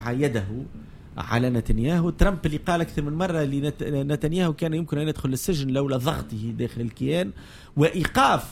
يده على نتنياهو. ترامب اللي قال أكثر من مرة لنتنياهو كان يمكن أن يدخل السجن لولا ضغطه داخل الكيان وإيقاف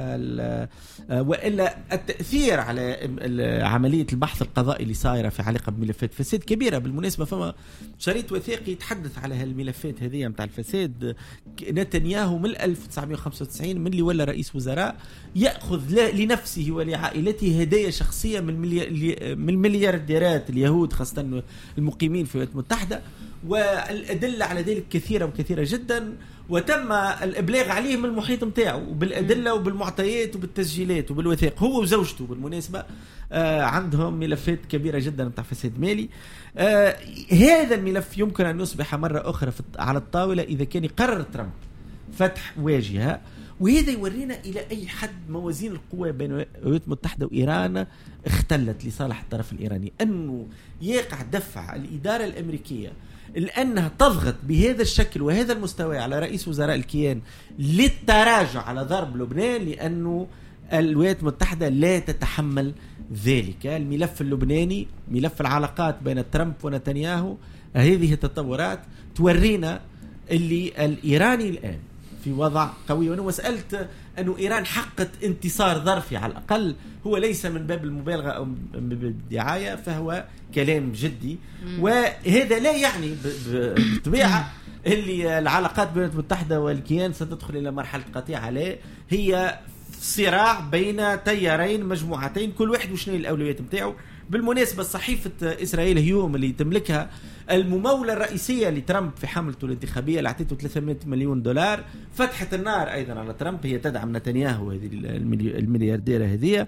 وإلا التأثير على عملية البحث القضائي اللي صايرة في علاقة بملفات فساد كبيرة. بالمناسبة فما شريط وثائقي يتحدث على هالملفات هذه متاع الفساد. نتنياهو من 1995 من اللي ولا رئيس وزراء يأخذ لنفسه ولعائلته هدايا شخصية من مليارديرات اليهود خاصة المقيمين في الولايات المتحدة، والأدلة على ذلك كثيرة وكثيرة جدا، وتم الإبلاغ عليه من المحيط متاعه بالأدلة وبالمعطيات وبالتسجيلات وبالوثائق. هو وزوجته بالمناسبة عندهم ملفات كبيرة جدا متاع فساد مالي. هذا الملف يمكن أن يصبح مرة أخرى على الطاولة إذا كان يقرر ترامب فتح واجهة، وهذا يورينا إلى أي حد موازين القوى بين الولايات المتحدة وإيران اختلت لصالح الطرف الإيراني. أنه يقع دفع الإدارة الأمريكية لأنها تضغط بهذا الشكل وهذا المستوى على رئيس وزراء الكيان للتراجع على ضرب لبنان، لأنه الولايات المتحدة لا تتحمل ذلك. الملف اللبناني، ملف العلاقات بين ترامب ونتنياهو، هذه التطورات تورينا اللي الإيراني الآن في وضع قوي. وأنا سألت أنه إيران حققت انتصار ظرفي على الأقل، هو ليس من باب المبالغة أو من باب الدعاية، فهو كلام جدي. وهذا لا يعني بالطبيعة اللي العلاقات بين الولايات المتحدة والكيان ستدخل إلى مرحلة قطيعة، لا، هي صراع بين تيارين مجموعتين كل واحد وشنو الأولويات متاعه. بالمناسبة صحيفة إسرائيل هيوم اللي تملكها الممولة الرئيسية لترامب في حملته الانتخابية اللي أعطيته 300 مليون دولار فتحت النار أيضا على ترامب. هي تدعم نتنياهو هذه المليارديرة هذه،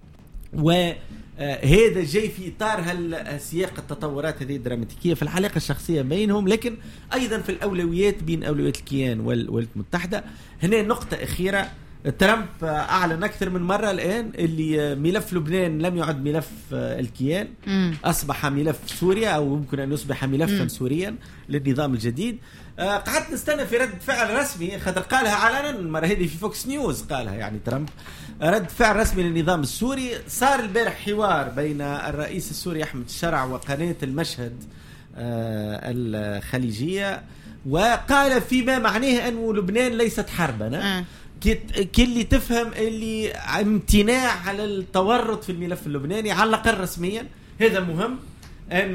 وهذا جاي في إطار سياق التطورات هذه الدراماتيكية في العلاقة الشخصية بينهم، لكن أيضا في الأولويات بين أولويات الكيان والولايات المتحدة. هنا نقطة أخيرة، ترامب أعلن أكثر من مرة الآن اللي ملف لبنان لم يعد ملف الكيان، أصبح ملف سوريا، أو يمكن أن يصبح ملفا سوريا للنظام الجديد. قعدت نستنى في رد فعل رسمي، خاطر قالها علنا المرة هذه في فوكس نيوز، قالها يعني ترامب رد فعل رسمي للنظام السوري. صار البارح حوار بين الرئيس السوري أحمد الشرع وقناة المشهد الخليجية، وقال فيما معناه أن لبنان ليست حربنا. كل تفهم اللي امتناع على التورط في الملف اللبناني على الأقل رسميا. هذا مهم أن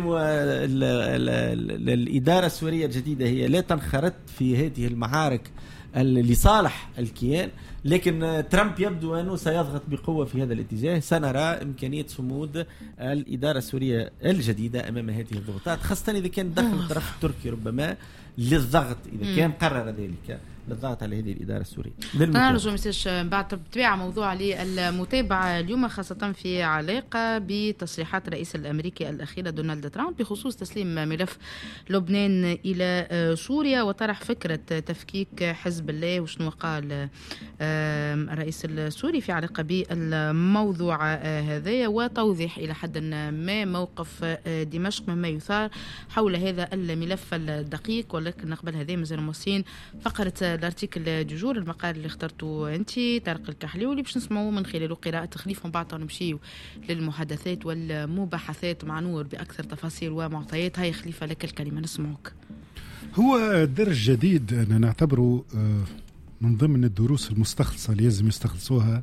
الإدارة السورية الجديدة هي لا تنخرط في هذه المعارك لصالح الكيان، لكن ترامب يبدو أنه سيضغط بقوة في هذا الاتجاه. سنرى إمكانية صمود الإدارة السورية الجديدة أمام هذه الضغوطات، خاصة إذا كان دخل الطرف التركي ربما للضغط، إذا كان قرر ذلك للضغط على هذه الإدارة السورية. نرجو مساج بعد تبع موضوع للمتابعة اليوم، خاصة في علاقة بتصريحات الرئيس الأمريكي الأخيرة دونالد ترامب بخصوص تسليم ملف لبنان إلى سوريا، وطرح فكرة تفكيك حزب الله، وشنو قال الرئيس السوري في علاقة بالموضوع هذا، وتوضيح إلى حد ما موقف دمشق مما يثار حول هذا الملف الدقيق. ولكن قبل هذا مازال موصين فقرة الارتيكل دجور، المقال اللي اخترته انت طارق الكحلي، واللي باش نسمعوه من خلاله قراءة تخليف، من بعد نمشيو للمحادثات والمباحثات مع نور بأكثر تفاصيل ومعطيات. هاي خليفة لك الكلمة، نسمعوك. هو درس جديد أنا نعتبره من ضمن الدروس المستخلصة اللي لازم يستخلصوها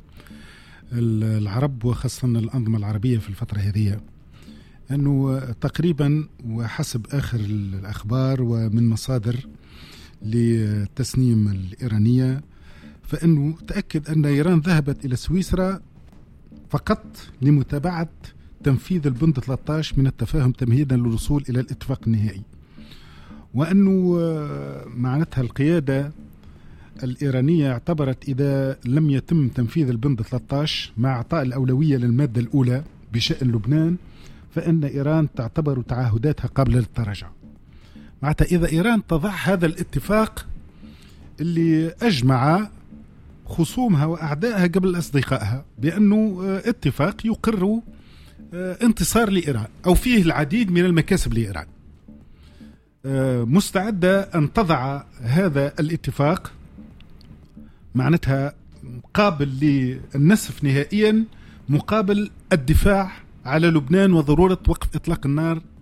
العرب وخاصة الأنظمة العربية في الفترة هذه، أنه تقريبا وحسب آخر الأخبار ومن مصادر للتسنيم الإيرانية، فإنه تأكد أن إيران ذهبت إلى سويسرا فقط لمتابعة تنفيذ البند 13 من التفاهم تمهيدا للوصول إلى الاتفاق النهائي، وأنه معناتها القيادة الإيرانية اعتبرت إذا لم يتم تنفيذ البند 13 مع إعطاء الأولوية للمادة الأولى بشأن لبنان، فإن إيران تعتبر تعهداتها قابلة للتراجع. معناتها إذا إيران تضع هذا الاتفاق اللي أجمع خصومها وأعدائها قبل أصدقائها بأنه اتفاق يقر انتصار لإيران أو فيه العديد من المكاسب لإيران، مستعدة أن تضع هذا الاتفاق معناتها قابل للنسف نهائيا مقابل الدفاع على لبنان وضرورة وقف إطلاق النار